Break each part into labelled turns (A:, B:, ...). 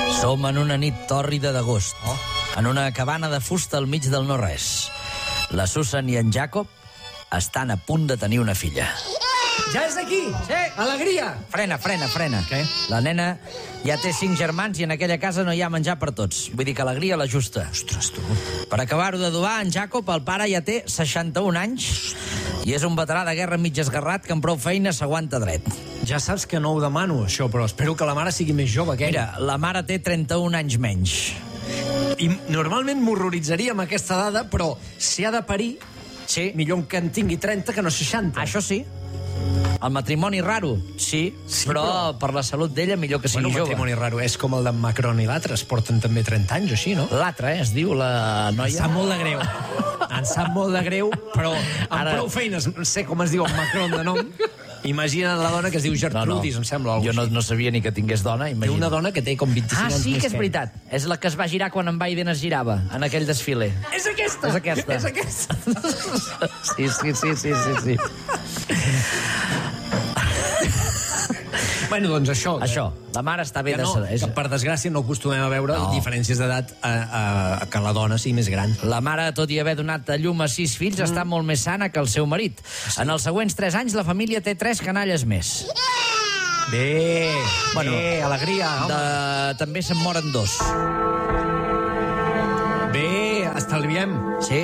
A: Som en una nit tòrrida d'agost, en una cabana de fusta al mig del no-res. La Susan i en Jacob estan a punt de tenir una filla.
B: Ja és aquí!
A: Sí.
B: Alegria!
A: Frena.
B: Què?
A: La nena ja té 5 germans i en aquella casa no hi ha menjar per tots. Vull dir que alegria la justa.
B: Ostres, tu.
A: Per acabar-ho d'adobar, en Jacob, el pare, ja té 61 anys i és un veterà de guerra mig esgarrat que amb prou feina s'aguanta dret.
B: Ja saps que no ho demano, això, però espero que la mare sigui més jove que ell.
A: Mira, la mare té 31 anys menys.
B: I normalment m'horroritzaria amb aquesta dada, però si ha de parir,
A: Sí,
B: millor que en tingui 30 que no 60.
A: això sí. El matrimoni raro, sí, però per la salut d'ella millor que sigui
B: Bueno,
A: jove.
B: matrimoni raro. És com el d'en Macron i l'altre. Es porten també 30 anys, o així, no?
A: L'altra, es diu la
B: Em
A: noia...
B: sap molt de greu. Em sap molt de greu, però amb
A: Ara-
B: prou feines sé com es diu en Macron de nom. Imagina't la dona que es diu Gertrudis, em sembla.
A: Jo no sabia ni que tingués dona,
B: Té
A: imagina't.
B: una dona que té com 25 anys
A: Sí
B: més
A: que és veritat. És la que es va girar quan en Biden es girava, en aquell desfile.
B: És aquesta!
A: És aquesta.
B: És aquesta!
A: Sí.
B: Bueno, doncs això.
A: Això, la mare està bé
B: Que
A: de
B: no,
A: saber.
B: que per desgràcia no acostumem a veure diferències d'edat a que la dona sigui més gran.
A: La mare, tot i haver donat a llum a 6 fills, està molt més sana que el seu marit. En els següents 3 anys, la família té 3 canalles més.
B: Bé,
A: Bueno,
B: bé, alegria, home.
A: També se'n moren 2.
B: Bé, estalviem.
A: Sí.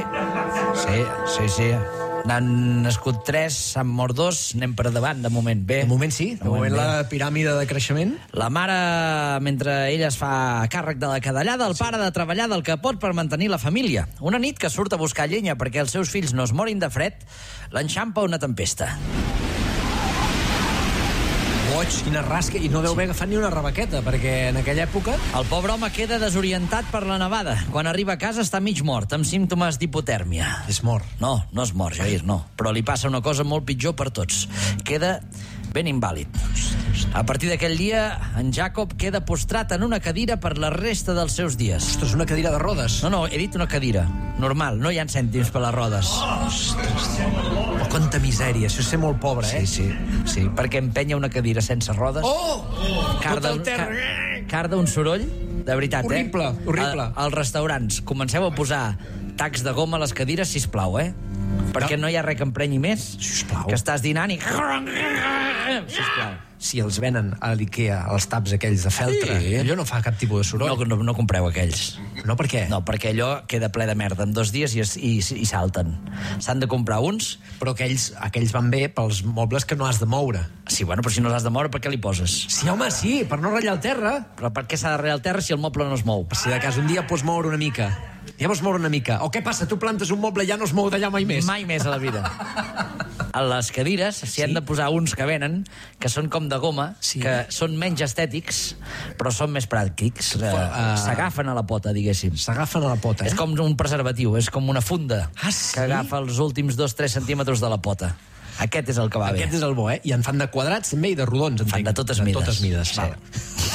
A: N'han nascut 3, s'han mort 2, anem per davant, de moment. Bé.
B: De moment sí, de moment
A: bé.
B: la piràmide de creixement.
A: La mare, mentre ella es fa càrrec de la cadallada, el pare de treballar del que pot per mantenir la família. Una nit que surt a buscar llenya perquè els seus fills no es morin de fred, l'enxampa una tempesta.
B: Boig, quina rasca, i no deu haver agafat ni una rebequeta, perquè en aquella època...
A: El pobre home queda desorientat per la nevada. Quan arriba a casa està mig mort, amb símptomes d'hipotèrmia.
B: És mort.
A: No es mor, Jair, no. Però li passa una cosa molt pitjor per tots. Queda ben invàlid. A partir d'aquell dia, en Jacob queda postrat en una cadira per la resta dels seus dies.
B: Ostres, una cadira de rodes.
A: No, he dit una cadira. Normal, no hi ha cèntims per les rodes.
B: Oh, quanta misèria, això és ser molt pobre, eh?
A: Sí, perquè empenya una cadira sense rodes. Carda un soroll, de veritat,
B: Horrible, horrible.
A: Als restaurants, comenceu a posar tacs de goma a les cadires, sisplau, perquè no hi ha res que emprenyi més.
B: Sisplau.
A: Que estàs dinant i... Sisplau.
B: Si els venen a l'Ikea, els taps aquells de feltre,
A: Sí.
B: allò no fa cap tipus de soroll.
A: No compreu aquells.
B: No, per què?
A: No, perquè allò queda ple de merda en 2 dies i salten. S'han de comprar uns.
B: Però aquells van bé pels mobles que no has de moure.
A: Sí, bueno, però si no els has de moure, per què li poses?
B: Sí, home, sí, per no ratllar el terra.
A: Però per què s'ha de ratllar el terra si el moble no es mou?
B: Si de cas un dia pots moure una mica. Ja vols moure una mica. O què passa? Tu plantes un moble i ja no es mou d'allà mai més.
A: Mai més a la vida. A les cadires s'hi han de posar uns que venen, que són com de goma, que són menys estètics, però són més pràctics. S'agafen a la pota, diguéssim.
B: S'agafen a la pota,
A: És com un preservatiu, és com una funda
B: sí?
A: que agafa els últims 2-3 centímetres de la pota. Aquest és el que va bé.
B: Aquest és el bo, eh? I en fan de quadrats també i de rodons, entenc.
A: Fan de totes mides.
B: De totes mides,
A: Sí.
B: val.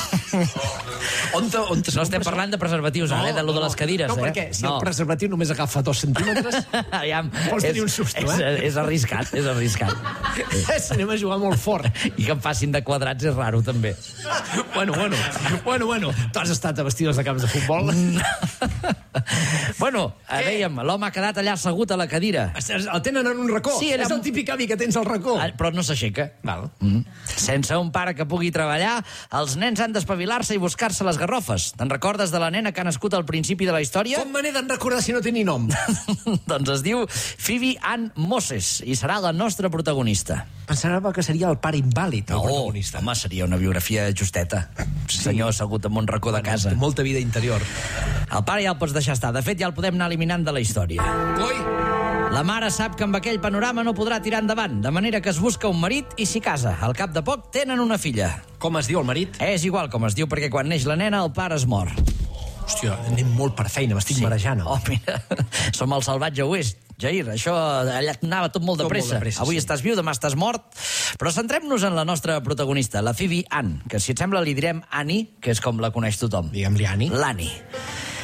A: No estem parlant de preservatius, ara, de lo de les cadires,
B: no, perquè si el preservatiu només agafa 2 centímetres, pots tenir un susto,
A: És arriscat, és arriscat.
B: Anem a jugar molt fort.
A: I que em facin de quadrats és raro, també.
B: Bueno. Tu has estat a vestides de camps de futbol?
A: Bueno, dèiem, l'home ha quedat allà assegut a la cadira.
B: El tenen en un racó.
A: Sí,
B: És el típic avi que tens al racó.
A: Però no s'aixeca. Sense un pare que pugui treballar, els nens han d'espavilar-se i buscar-se les garrofes. Te'n recordes de la nena que ha nascut al principi de la història?
B: Com me n'he de recordar si no té ni nom?
A: Doncs es diu Phoebe Ann Moses i serà la nostra protagonista.
B: Pensava que seria el pare invàlid, el protagonista.
A: Home, seria una biografia justeta. Senyor assegut en un racó de casa.
B: Té molta vida interior.
A: El pare ja el pots deixar estar. De fet, ja el podem anar eliminant de la història.
B: Coi!
A: La mare sap que amb aquell panorama no podrà tirar endavant, de manera que es busca un marit i s'hi casa. Al cap de poc tenen una filla.
B: Com es diu el marit?
A: És igual com es diu, perquè quan neix la nena el pare es mor.
B: Hòstia, anem molt per feina, m'estic marejant.
A: Oh, mira, som al salvatge oest. Jair, això allà anava tot molt de pressa. Avui estàs viu, demà estàs mort. Però centrem-nos en la nostra protagonista, la Phoebe Ann, que si et sembla li direm Annie, que és com la coneix tothom.
B: Diguem-li Annie.
A: L'Annie.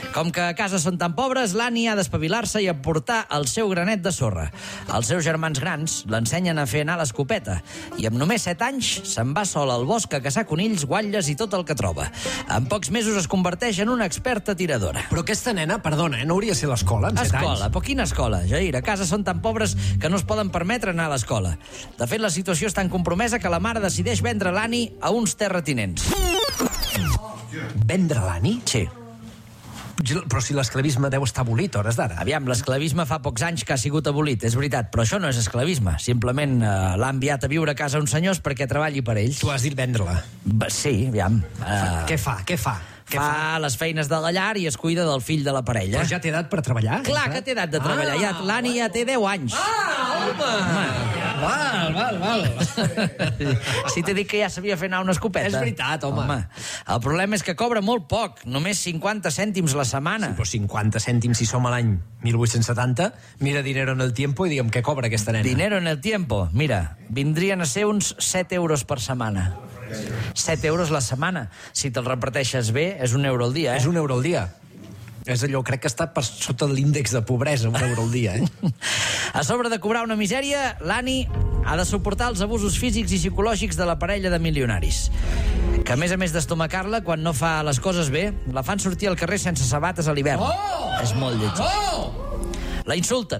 A: Com que a casa són tan pobres, l'Annie ha d'espavilar-se i aportar el seu granet de sorra. Els seus germans grans l'ensenyen a fer anar l'escopeta i amb només 7 anys se'n va sola al bosc a caçar conills, guatlles i tot el que troba. En pocs mesos es converteix en una experta tiradora.
B: Però aquesta nena, perdona, no hauria de ser l'escola en 7 anys?
A: Escola, però quina escola, Jair? A casa són tan pobres que no es poden permetre anar a l'escola. De fet, la situació és tan compromesa que la mare decideix vendre l'Annie a uns terratinents.
B: Vendre l'Annie?
A: Sí.
B: Però si l'esclavisme deu estar abolit a hores d'ara.
A: Aviam, l'esclavisme fa pocs anys que ha sigut abolit, és veritat, però això no és esclavisme. Simplement l'ha enviat a viure a casa uns senyors perquè treballi per ells.
B: Tu has dit vendre-la.
A: Sí, aviam.
B: Què fa?
A: Fa les feines de la llar i es cuida del fill de la parella.
B: Però ja té edat per treballar?
A: Clar que té edat de treballar. L'Annie ja té 10 anys.
B: Home! Val.
A: Si t'he dit que ja sabia fer anar una escopeta.
B: És veritat, home.
A: El problema és que cobra molt poc, només 50 cèntims la setmana.
B: Sí, però 50 cèntims si som a l'any 1870, mira Dinero en el Tiempo i digue'm què cobra aquesta nena.
A: Dinero en el Tiempo, mira, vindrien a ser uns 7 euros per setmana. 7 euros la setmana. Si te'l reparteixes bé, és €1 al dia,
B: És €1 al dia. És allò, crec que està per sota l'índex de pobresa, €1 al dia,
A: A sobre de cobrar una misèria, l'Annie ha de suportar els abusos físics i psicològics de la parella de milionaris. Que, a més d'estomacar-la, quan no fa les coses bé, la fan sortir al carrer sense sabates a l'hivern. És molt lleig. La insulten.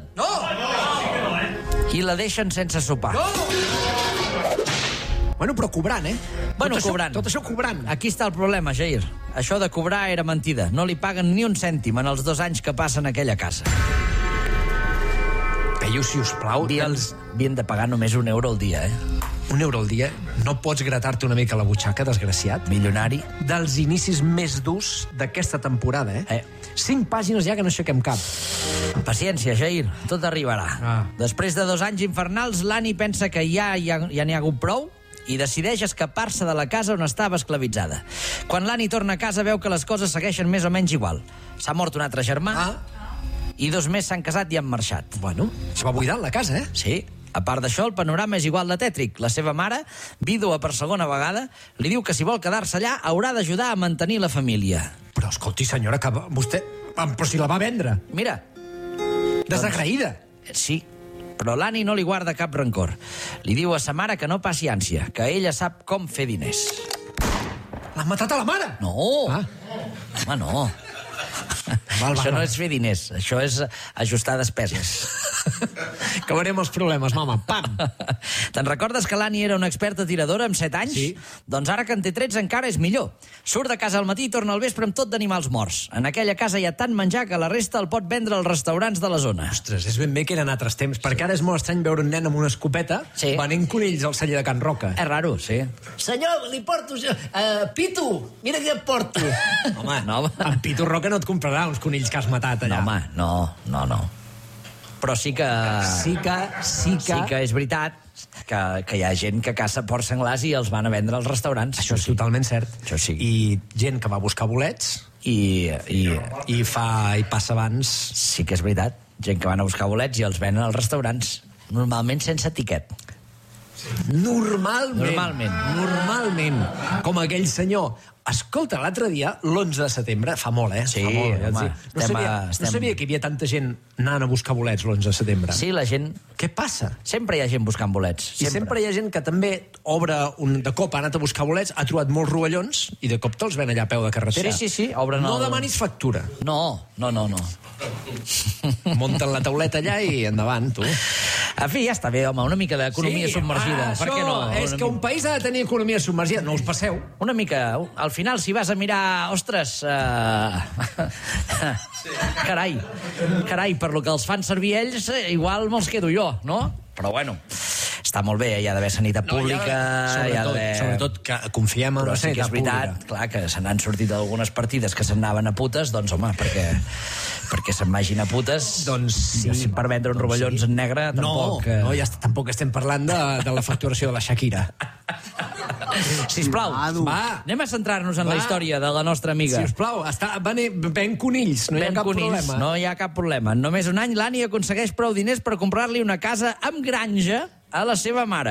A: I la deixen sense sopar.
B: Bueno, però cobrant,
A: Cobrant.
B: Tot això cobrant.
A: Aquí està el problema, Jair. Això de cobrar era mentida. No li paguen ni un cèntim en els 2 anys que passen a aquella casa.
B: Peyu, si us plau...
A: Havien de pagar només €1 al dia,
B: €1 al dia? No pots gratar-te una mica la butxaca, desgraciat?
A: Milionari.
B: Dels inicis més durs d'aquesta temporada, 5 pàgines ja que no aixequem cap.
A: Paciència, Jair, tot arribarà. Després de 2 anys infernals, l'Annie pensa que ja n'hi ha hagut prou i decideix escapar-se de la casa on estava esclavitzada. Quan l'Annie torna a casa veu que les coses segueixen més o menys igual. S'ha mort un altre germà i 2 més s'han casat i han marxat.
B: Bueno, es va buidant la casa,
A: Sí. A part d'això, el panorama és igual de tètric. La seva mare, vídua per segona vegada, li diu que si vol quedar-se allà haurà d'ajudar a mantenir la família.
B: Però escolti, senyora, que vostè... Però si la va vendre.
A: Mira.
B: Desagraïda.
A: Sí, però l'Annie no li guarda cap rancor. Li diu a sa mare que no passi ànsia, que ella sap com fer diners.
B: L'han matat a la mare?
A: No. Home, no. Això no és fer diners, això és ajustar despeses.
B: Acabarem els problemes, mama. Pam!
A: Te'n recordes que l'Annie era una experta tiradora amb 7 anys?
B: Sí.
A: Doncs ara que en té 13 encara és millor. Surt de casa al matí i torna al vespre amb tot d'animals morts. En aquella casa hi ha tant menjar que la resta el pot vendre als restaurants de la zona.
B: Ostres, és ben bé que eren altres temps, perquè ara és molt estrany veure un nen amb una escopeta venent conills al celler de Can Roca.
A: És raro, sí.
C: Senyor, li porto... Pitu, mira què et porto.
B: Home, en Pitu Roca no et comprarà uns conills que has matat allà.
A: No, home, no. Però sí que és veritat que hi ha gent que caça porcs senglars i els van a vendre als restaurants.
B: Això és totalment cert.
A: Això sí.
B: I gent que va buscar bolets i passa abans.
A: Sí que és veritat. Gent que van a buscar bolets i els venen als restaurants. Normalment sense etiquet.
B: Normalment. Com aquell senyor. Escolta, l'altre dia, l'11 de setembre, fa molt,
A: Sí,
B: fa molt,
A: home.
B: No sabia que hi havia tanta gent anant a buscar bolets l'11 de setembre.
A: Sí, la gent...
B: Què passa?
A: Sempre hi ha gent buscant bolets.
B: I sempre hi ha gent que també de cop ha anat a buscar bolets, ha trobat molts rovellons i de cop te'ls ven allà a peu de carretera.
A: Sí.
B: No demanis factura.
A: No.
B: Munten la tauleta allà i endavant, tu.
A: En fi, ja està bé, home, una mica d'economia submergida. Per què no?
B: És que un país ha de tenir economia submergida. No us passeu.
A: Una mica. Al final, si vas a mirar... Ostres... Carai, per lo que els fan servir ells, igual me'ls quedo jo, no? Però bueno... Està molt bé, hi ha d'haver sanitat pública...
B: Sobretot que confiem en la sanitat pública.
A: Però sí que és veritat, clar, que se n'han sortit algunes partides que se'n anaven a putes, doncs, home, perquè se'n vagin a putes...
B: Doncs sí.
A: Per vendre uns rovellons en negre, tampoc...
B: Tampoc estem parlant de la facturació de la Shakira.
A: Sisplau, anem a centrar-nos en la història de la nostra amiga.
B: Sisplau, ven conills, no hi ha cap problema.
A: No hi ha cap problema. En només un any, l'Annie aconsegueix prou diners per comprar-li una casa amb granja a la seva mare.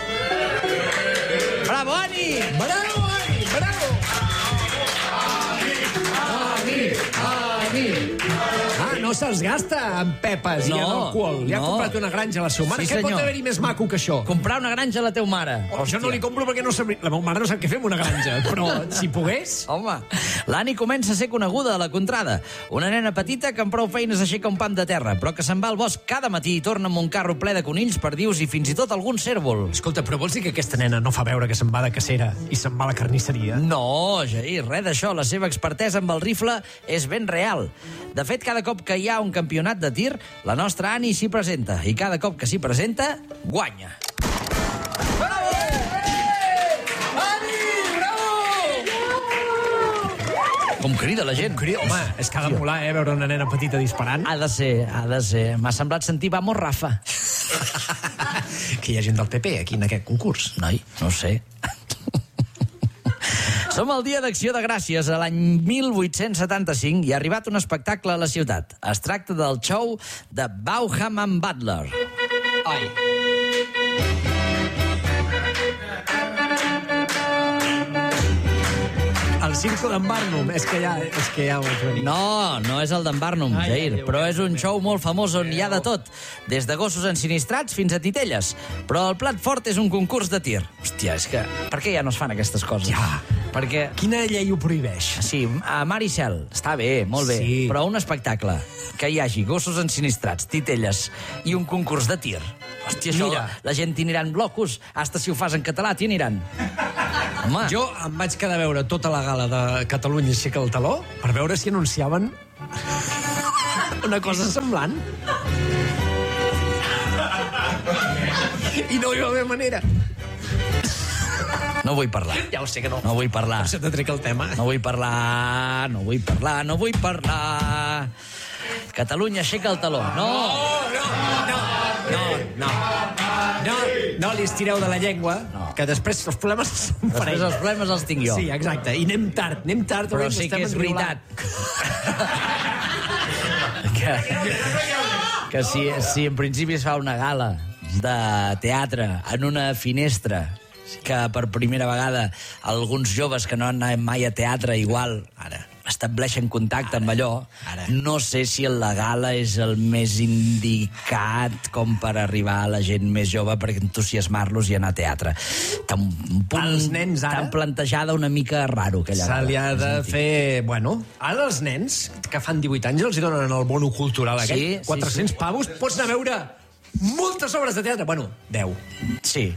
A: Bravo, Annie!
B: Bravo, Annie! Bravo! se'ls gasta en pepes i en alcohol. Li ha comprat una granja a la seva mare.
A: Sí,
B: Què pot
A: senyor.
B: haver-hi més maco que això?
A: Comprar una granja a la teva mare.
B: Jo no li compro perquè no sabria... La meva mare no sap què fer amb una granja, però si pogués...
A: Home, l'Anni comença a ser coneguda a la contrada. Una nena petita que amb prou feines aixeca un pam de terra, però que se'n va al bosc cada matí i torna amb un carro ple de conills, perdius i fins i tot algun cèrvol.
B: Escolta, però vols dir que aquesta nena no fa veure que se'n va de cacera i se'n va a la carnisseria?
A: No, Jair, res d'això. La seva expertesa amb el rifle és ben real. De fet, cada cop que hi ha un campionat de tir, la nostra Anni s'hi presenta. I cada cop que s'hi presenta, guanya. Com crida la gent.
B: Home, és que ha de molar, veure una nena petita disparant.
A: Ha de ser, ha de ser. M'ha semblat sentir Vamos, Rafa.
B: Que hi ha gent del PP aquí en aquest concurs.
A: Noi, no ho sé. Som al Dia d'Acció de Gràcies, a l'any 1875, i ha arribat un espectacle a la ciutat. Es tracta del show de Bauham and Butler.
B: Ai. El circo d'en Barnum, és que ja ho vaig venir.
A: No, no és el d'en Barnum, Jair, però és un show molt famós on hi ha de tot, des de gossos ensinistrats fins a titelles. Però el plat fort és un concurs de tir. Hòstia, és que... Per què ja no es fan aquestes coses?
B: Ja.
A: Perquè...
B: Quina llei ho prohibeix?
A: Sí, a Mar i Cel, està bé, molt bé,
B: Sí.
A: però un espectacle que hi hagi gossos ensinistrats, titelles i un concurs de tir. Hòstia, això,
B: Mira.
A: la gent t'hi aniran blocos, hasta si ho fas en català t'hi aniran. Home,
B: Jo em vaig quedar a veure tota la gala de Catalunya aixeca el taló per veure si anunciaven una cosa semblant. I no hi va haver manera.
A: no vull parlar.
B: Ja ho sé que no.
A: No vull parlar.
B: Per això te trec el tema.
A: No vull parlar, no vull parlar, no vull parlar. Catalunya aixeca el taló. No!
B: No li estireu de la llengua, que després els problemes són per
A: Després els problemes els tinc jo.
B: Sí, exacte. I anem tard.
A: Però
B: avui ens
A: sí que
B: estem
A: és
B: enriolant.
A: veritat que si en principi es fa una gala de teatre en una finestra que per primera vegada alguns joves que no han anat mai a teatre igual ara estableixen contacte amb allò, no sé si la gala és el més indicat com per arribar a la gent més jove per entusiasmar-los i anar a teatre.
B: Els nens ara...
A: Tan plantejada una mica raro, aquella
B: Se
A: gala.
B: li ha de fer... Bueno, ara els nens que fan 18 anys els hi donen el bono cultural aquell.
A: Sí,
B: 400 pavos, pots anar a veure moltes obres de teatre. Bueno, 10.
A: Sí,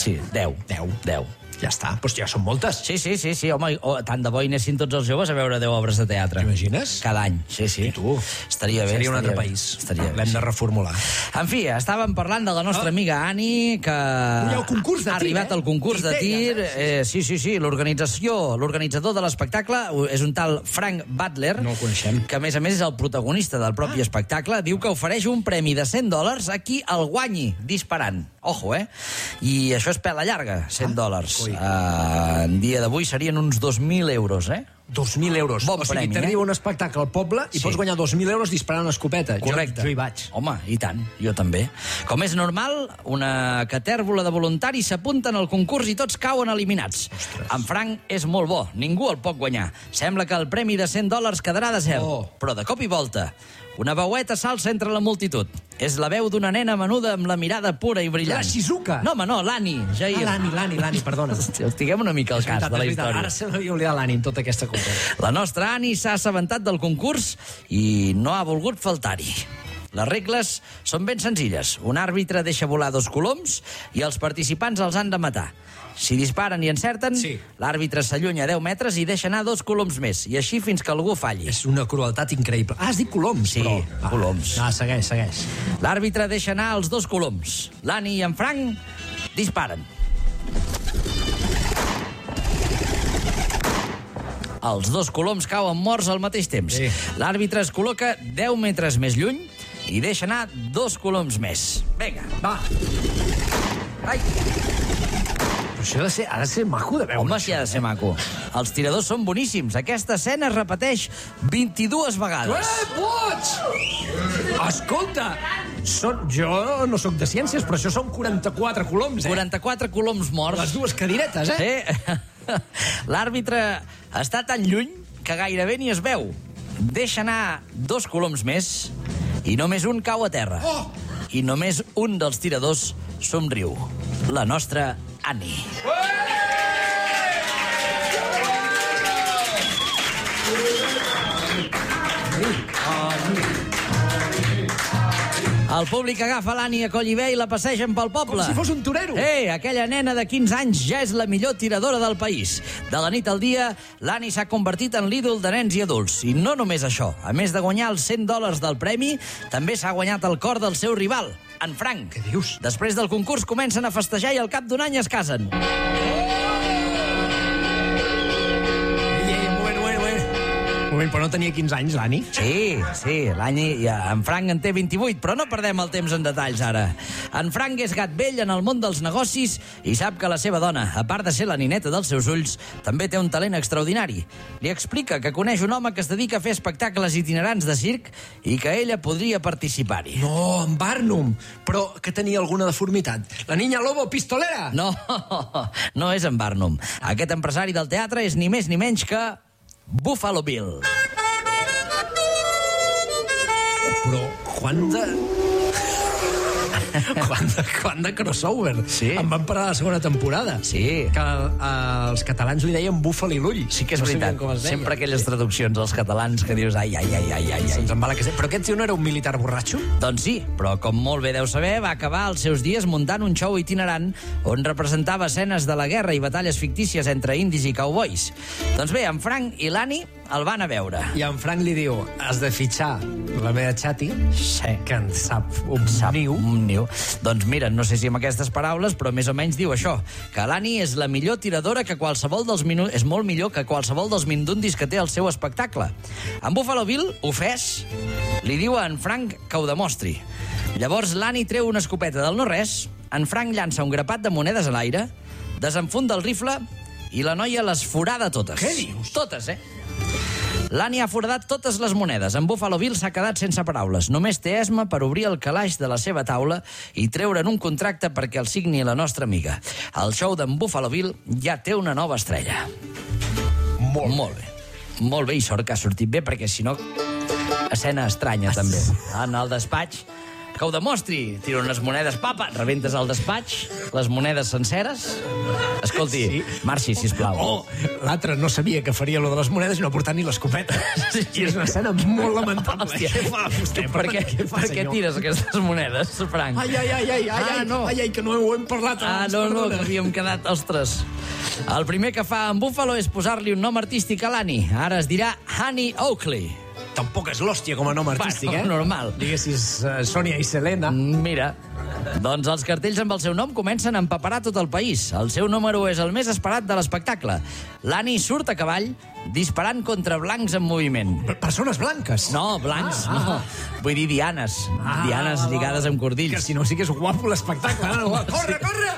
A: 10.
B: Ja està, doncs ja són moltes.
A: Sí, home, tant de bo hi anessin tots els joves a veure 10 obres de teatre.
B: T'imagines?
A: Cada any, sí.
B: I tu?
A: Estaria bé.
B: Seria un altre
A: estaria bé.
B: país.
A: Estaria bé,
B: L'hem de reformular.
A: En fi, estàvem parlant de la nostra amiga Anni, que
B: Hi ha el concurs de tir,
A: ha arribat al concurs de tir. Sí, l'organitzador de l'espectacle és un tal Frank Butler,
B: No el coneixem.
A: que a més és el protagonista del propi espectacle. Diu que ofereix un premi de $100 a qui el guanyi disparant. Ojo, I això és pela llarga, $100. En dia d'avui serien uns 2.000 euros,
B: 2.000 euros.
A: Bon
B: o sigui,
A: premi,
B: t'arriba un espectacle al poble i
A: Sí.
B: pots guanyar 2.000 euros disparant escopeta.
A: Correcte.
B: Jo hi vaig.
A: Home, i tant, jo també. Com és normal, una catèrbola de voluntaris s'apunten al concurs i tots cauen eliminats. En Frank és molt bo, ningú el pot guanyar. Sembla que el premi de $100 quedarà desert. Però de cop i volta, una veueta s'alça entre la multitud. És la veu d'una nena menuda amb la mirada pura i brillant.
B: La Shizuka.
A: No, home, no, l'Anni, Jair.
B: L'Anni, perdona.
A: Estiguem una mica al cas de la història.
B: Ara se m'havia oblidat l'Anni en tota aquesta cosa.
A: La nostra Anni s'ha assabentat del concurs i no ha volgut faltar-hi. Les regles són ben senzilles. Un àrbitre deixa volar 2 coloms i els participants els han de matar. Si disparen i encerten, l'àrbitre s'allunya 10 metres i deixa anar 2 coloms més, i així fins que algú falli.
B: És una crueltat increïble. Has dit coloms,
A: Sí,
B: però...
A: coloms.
B: Segueix.
A: L'àrbitre deixa anar els 2 coloms. L'Anni i en Frank disparen. Els 2 coloms cauen morts al mateix temps.
B: Sí.
A: L'àrbitre es col·loca 10 metres més lluny i deixa anar 2 coloms més. Vinga.
B: Va.
A: Ai.
B: Però això ha de ser maco de veure.
A: Home, sí, ha de ser maco. Els tiradors són boníssims. Aquesta escena es repeteix 22 vegades.
B: Boig! Escolta, jo no sóc de ciències, però això són 44 coloms,
A: 44 coloms morts.
B: Les 2 cadiretes,
A: L'àrbitre està tan lluny que gairebé ni es veu. Deixa anar 2 coloms més I només un cau a terra. I només un dels tiradors somriu. La nostra Annie. El públic agafa l'Annie a Collibè i la passegen pel poble.
B: Com si fos un torero.
A: Aquella nena de 15 anys ja és la millor tiradora del país. De la nit al dia, l'Annie s'ha convertit en l'ídol de nens i adults. I no només això. A més de guanyar els $100 del premi, també s'ha guanyat el cor del seu rival, en Frank.
B: Què dius?
A: Després del concurs comencen a festejar i al cap d'un any es casen.
B: Un moment, però no tenia 15 anys, l'Annie?
A: Sí, en Frank en té 28, però no perdem el temps en detalls ara. En Frank és gat vell en el món dels negocis i sap que la seva dona, a part de ser la nineta dels seus ulls, també té un talent extraordinari. Li explica que coneix un home que es dedica a fer espectacles itinerants de circ i que ella podria participar-hi.
B: No, en Barnum. Però que tenia alguna deformitat. La niña lobo pistolera.
A: No, no és en Barnum. Aquest empresari del teatre és ni més ni menys que Buffalo Bill.
B: Però quant de crossover.
A: Sí.
B: Em van parar la segona temporada.
A: Sí.
B: Que els catalans li deien búfal i l'ull.
A: Sí que és veritat. Sempre aquelles traduccions als catalans que dius ai.
B: Se'ns en va la que sé. Però aquest tio no era un militar borratxo?
A: Doncs sí, però com molt bé deu saber, va acabar els seus dies muntant un show itinerant on representava escenes de la guerra i batalles fictícies entre indis i cowboys. Doncs bé, en Frank i l'Annie el van a veure.
B: I en Frank li diu, has de fitxar la meva xati, que en sap un niu.
A: Doncs mira, no sé si amb aquestes paraules, però més o menys diu això, que l'Annie és la millor tiradora que qualsevol dels és molt millor que qualsevol dels mindundis que té el seu espectacle. En Buffalo Bill, ofès, li diu a en Frank que ho demostri. Llavors l'Annie treu una escopeta del no-res, en Frank llança un grapat de monedes a l'aire, desenfunda el rifle i la noia les forada totes.
B: Què dius?
A: Totes, L'Annie ha foradat totes les monedes. En Buffalo Bill s'ha quedat sense paraules. Només té esma per obrir el calaix de la seva taula i treure'n un contracte perquè el signi la nostra amiga. El show d'en Buffalo Bill ja té una nova estrella. Molt bé. Molt bé, i sort que ha sortit bé, perquè si no... Escena estranya, també. En el despatx... Que ho demostri. Tira unes monedes, papa, rebentes al despatx, les monedes senceres. Escolti, sí. Marxi, sisplau.
B: L'altre no sabia que faria lo de les monedes i no ha portat ni l'escopeta.
A: Sí.
B: I és una escena molt lamentable.
A: Hòstia,
B: què fa vostè?
A: Per què tires aquestes monedes, Frank?
B: Ai, que no ho hem parlat abans.
A: No, que havíem quedat, ostres. El primer que fa en Buffalo és posar-li un nom artístic a l'Annie. Ara es dirà Annie Oakley.
B: Tampoc és l'hòstia com a nom artístic,
A: normal.
B: Diguessis Sònia i Selena.
A: Mira, doncs els cartells amb el seu nom comencen a empaperar tot el país. El seu número és el més esperat de l'espectacle. L'Annie surt a cavall disparant contra blancs en moviment.
B: Persones blanques?
A: No, blancs, no. Vull dir dianes. Dianes lligades amb cordills.
B: Que si no sí que és guapo l'espectacle. Corre!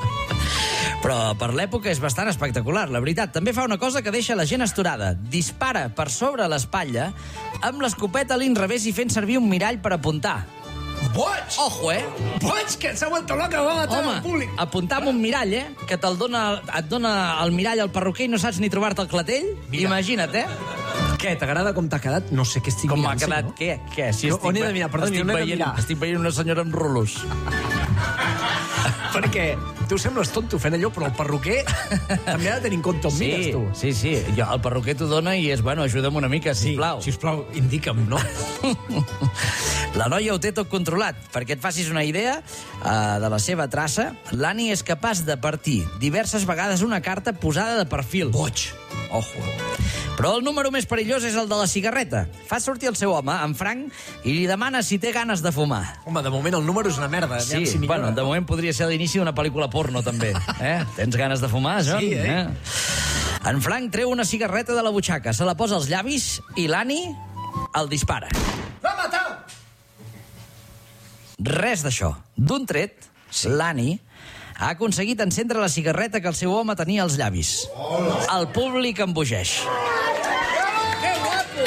A: Però per l'època és bastant espectacular, la veritat. També fa una cosa que deixa la gent astorada. Dispara per sobre l'espatlla amb l'escopeta a l'inrevés i fent servir un mirall per apuntar.
B: Boig!
A: Ojo,
B: Boig, que s'ha vuelto loca, va matar el públic.
A: Apuntar amb un mirall, que et dona el mirall al perruquer i no saps ni trobar-te el clatell. Mira. Imagina't,
B: Què, t'agrada com t'ha quedat? No sé què estic mirant.
A: Com m'ha quedat? Què? Si
B: on he de mirar? Perdoni, on he de mirar?
A: Estic veient una senyora amb rulos.
B: Perquè tu sembles tonto fent allò, però el perruquer també ha de tenir en compte on mires, tu.
A: Sí. El perruquer t'ho dona i és, ajuda'm una mica, sisplau.
B: Sisplau, indica'm, no?
A: La noia ho té tot controlat. Perquè et facis una idea de la seva traça, l'Annie és capaç de partir diverses vegades una carta posada de perfil.
B: Boig!
A: Ojo. Però el número més perillós és el de la cigarreta. Fa sortir el seu home, en Frank, i li demana si té ganes de fumar.
B: Home, de moment el número és una merda.
A: Sí, de moment podria ser l'inici d'una pel·lícula porno, també. Tens ganes de fumar, John?
B: Sí,
A: En Frank treu una cigarreta de la butxaca, se la posa als llavis i l'Annie el dispara.
C: Va matar!
A: Res d'això. D'un tret, l'Annie ha aconseguit encendre la cigarreta que el seu home tenia als llavis. El públic embogeix.
C: Que guapo!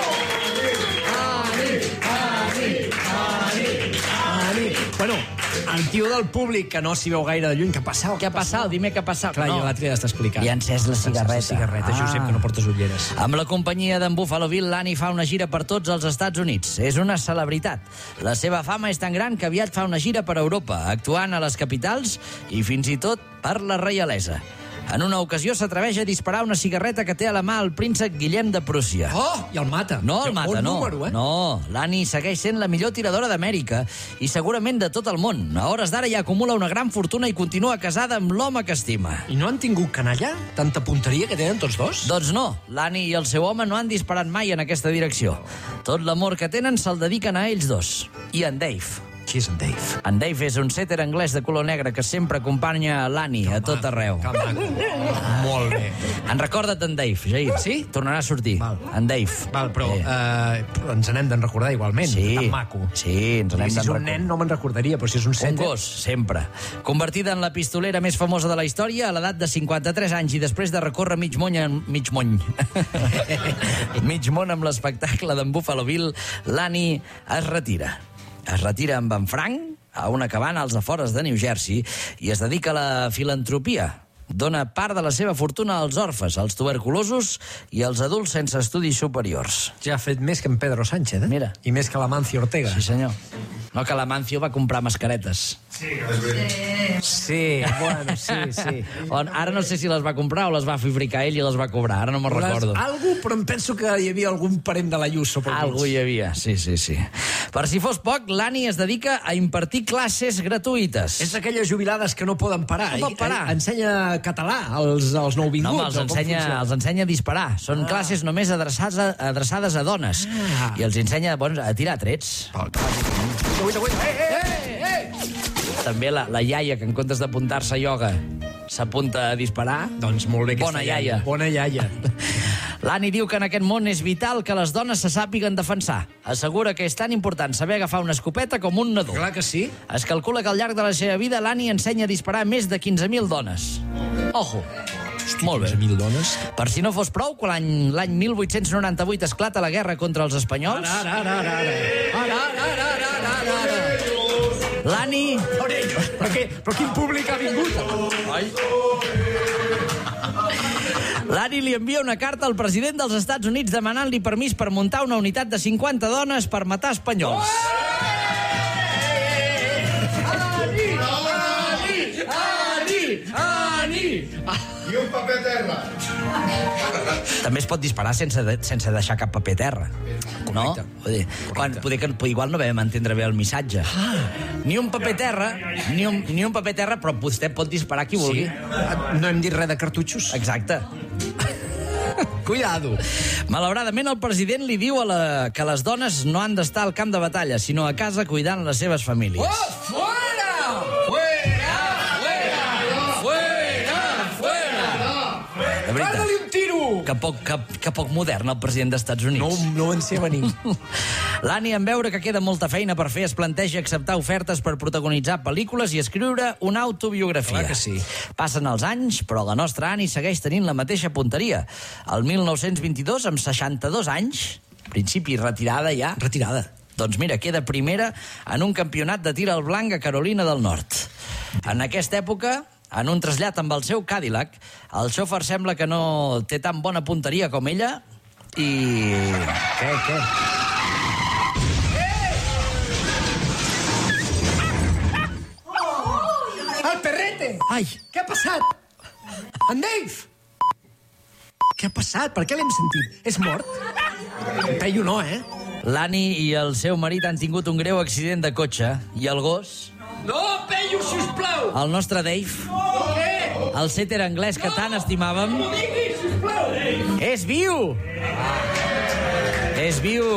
B: Bueno, El tio del públic, que no s'hi veu gaire de lluny, què ha passat?
A: Què ha passat? Dime què ha passat.
B: Clar, jo l'altre dia està explicant.
A: Li ha encès la cigarreta.
B: Josep, que no portes ulleres.
A: Amb la companyia d'en Buffalo Bill, l'Annie fa una gira per tots els Estats Units. És una celebritat. La seva fama és tan gran que aviat fa una gira per Europa, actuant a les capitals i fins i tot per la reialesa. En una ocasió s'atreveix a disparar una cigarreta que té a la mà el príncep Guillem de Prússia.
B: Oh, i el mata.
A: No el mata, no.
B: Número,
A: No, l'Annie segueix sent la millor tiradora d'Amèrica i segurament de tot el món. A hores d'ara ja acumula una gran fortuna i continua casada amb l'home que estima.
B: I no han tingut canalla? Tanta punteria que tenen tots dos?
A: Doncs no, l'Annie i el seu home no han disparat mai en aquesta direcció. Tot l'amor que tenen se'l dediquen a ells dos. I en Dave.
B: Qui és en Dave?
A: En Dave és un setter anglès de color negre que sempre acompanya l'Annie a tot arreu.
B: Que maco. Molt bé.
A: En recorda't en Dave, Jair.
B: Sí?
A: Tornarà a sortir.
B: Val.
A: En Dave.
B: Val, però ens n'hem d'en recordar igualment.
A: Sí.
B: Tan maco.
A: Sí, ens n'hem
B: Si és
A: d'en
B: un nen no me'n recordaria, però si és un
A: Un
B: setter...
A: gos, sempre. Convertida en la pistolera més famosa de la història, a l'edat de 53 anys i després de recórrer mig món amb l'espectacle d'en Buffalo Bill, l'Annie es retira. Es retira amb en Frank a una cabana als afores de New Jersey i es dedica a la filantropia. Dona part de la seva fortuna als orfes, als tuberculosos i als adults sense estudis superiors.
B: Ja ha fet més que en Pedro Sánchez, eh?
A: Mira.
B: I més que l'Amancio Ortega.
A: Sí, senyor. No, que l'Amancio va comprar mascaretes.
B: Sí, bueno, sí.
A: Ara no sé si les va comprar o les va fabricar ell i les va cobrar, ara no me'n recordo.
B: Algú, però em penso que hi havia algun parent de l'Ayuso.
A: Algú hi havia, sí. Per si fos poc, l'Annie es dedica a impartir classes gratuïtes.
B: És d'aquelles jubilades que no poden parar.
A: No pot parar.
B: Ensenya català als nouvinguts.
A: No, els ensenya a disparar. Són classes només adreçades a dones. I els ensenya a tirar trets. També la iaia, que en comptes d'apuntar-se a ioga s'apunta a disparar.
B: Doncs molt bé,
A: Bona iaia.
B: Bona iaia.
A: L'Annie diu que en aquest món és vital que les dones se sàpiguen defensar. Assegura que és tan important saber agafar una escopeta com un nadó.
B: Clar que sí.
A: Es calcula que al llarg de la seva vida l'Annie ensenya a disparar més de 15.000 dones. Ojo. Molt bé.
B: 15.000 dones.
A: Per si no fos prou, quan l'any 1898 esclata la guerra contra els espanyols... L'Annie...
B: Però quin públic ha vingut?
A: L'Annie li envia una carta al president dels Estats Units demanant-li permís per muntar una unitat de 50 dones per matar espanyols.
D: Ani! I un paper a terra.
A: També es pot disparar sense deixar cap paper a terra. No? Vull dir que igual no vam entendre bé el missatge. Ni un paper a terra, ni un paper a terra, però vostè pot disparar qui vulgui.
B: No hem dit res de cartutxos?
A: Exacte.
B: Cuidado.
A: Malauradament, el president li diu que les dones no han d'estar al camp de batalla, sinó a casa cuidant les seves famílies.
B: Oh, fuera! Fuera!
A: De veritat.
B: Guarda-li un tiro!
A: Que poc modern, el president dels Estats Units.
B: No en sé venir.
A: L'Annie, en veure que queda molta feina per fer, es planteja acceptar ofertes per protagonitzar pel·lícules i escriure una autobiografia.
B: Clar que sí.
A: Passen els anys, però la nostra Annie segueix tenint la mateixa punteria. El 1922, amb 62 anys, principi retirada ja...
B: Retirada.
A: Doncs mira, queda primera en un campionat de tir al blanc a Carolina del Nord. En aquesta època... En un trasllat amb el seu Cadillac, el xòfer sembla que no té tan bona punteria com ella i... Què?
B: El perrete!
A: Ai!
B: Què ha passat? En Dave! Què ha passat? Per què l'hem sentit? És mort? Peio no, eh?
A: L'Annie i el seu marit han tingut un greu accident de cotxe i el gos...
B: No, Peio, sisplau!
A: El nostre Dave... El setter anglès que tant estimàvem... És viu! És viu!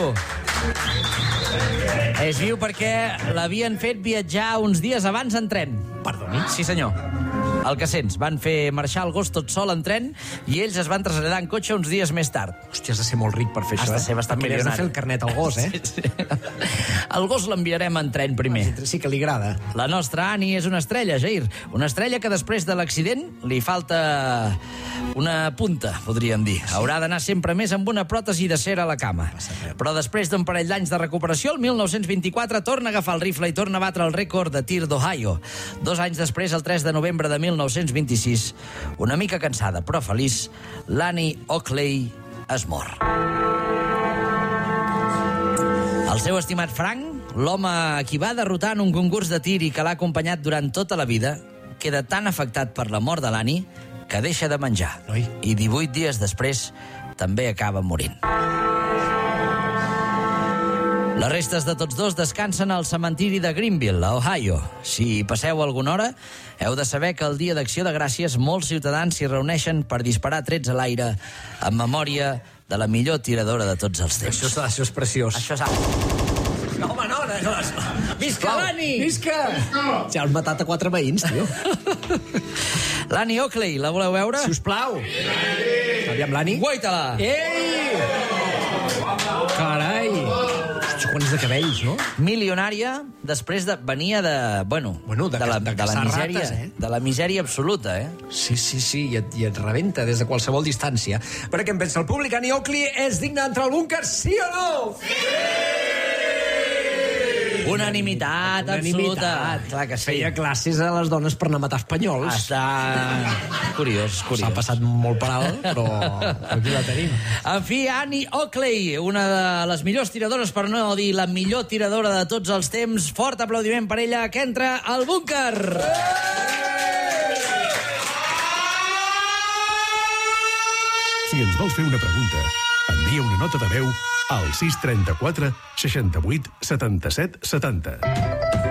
A: És viu perquè l'havien fet viatjar uns dies abans en tren.
B: Perdoni?
A: Sí, senyor. El que sents, van fer marxar el gos tot sol en tren i ells es van traslladar en cotxe uns dies més tard.
B: Hòstia, has de ser molt ric per fer
A: Has
B: això,
A: de ser bastant
B: Perquè li has de fer el carnet al gos,
A: Sí. El gos l'enviarem en tren primer.
B: Sí que li agrada.
A: La nostra Annie és una estrella, Jair. Una estrella que després de l'accident li falta una punta, podríem dir. Haurà d'anar sempre més amb una pròtesi de cera a la cama. Però després d'un parell d'anys de recuperació, el 1924 torna a agafar el rifle i torna a batre el rècord de tir d'Ohio. 2 anys després, el 3 de novembre de 1926, una mica cansada però feliç, l'Annie Oakley es mor. El seu estimat Frank, l'home a qui va derrotar en un concurs de tir i que l'ha acompanyat durant tota la vida, queda tan afectat per la mort de l'Annie que deixa de menjar.
B: Oi.
A: I 18 dies després també acaba morint. Les restes de tots dos descansen al cementiri de Greenville, a Ohio. Si passeu alguna hora, heu de saber que el dia d'Acció de Gràcies molts ciutadans s'hi reuneixen per disparar trets a l'aire en memòria de la millor tiradora de tots els temps.
B: Això és preciós.
A: Això és...
B: No, home, no.
A: Visca l'Annie!
B: Visca! Ja has matat a 4 veïns, tio.
A: L'Annie Oakley, la voleu veure?
B: Sisplau. Aviam, l'Annie.
A: Guaita-la!
B: Ei! Carai! Hosti, quants de cabells, no?
A: Milionària, després venia de... Bueno,
B: de
A: la
B: caçar
A: misèria,
B: rates,
A: de la misèria absoluta, eh?
B: Sí, i et rebenta des de qualsevol distància. Per què en pensa el públic? Annie Oakley és digna d'entrar al búnquer, sí o no?
A: Unanimitat absoluta. Clar que sí.
B: Feia classes a les dones per anar a matar espanyols.
A: Està curiós.
B: S'ha passat molt per alt, però aquí la tenim.
A: En fi, Annie Oakley, una de les millors tiradores, per no dir la millor tiradora de tots els temps. Fort aplaudiment per ella, que entra al búnquer.
E: Si ens vols fer una pregunta, envia una nota de veu al 634 68 77 70.